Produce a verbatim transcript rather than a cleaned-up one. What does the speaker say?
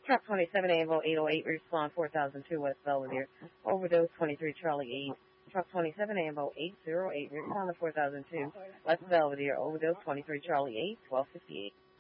Truck twenty-seven, Ambo eight oh eight, respond four thousand two, West Belvedere. Overdose twenty-three, Charlie eight. Truck twenty-seven, Ambo eight oh eight, respond to four thousand two, West Belvedere. Overdose twenty-three, Charlie eight, twelve fifty-eight.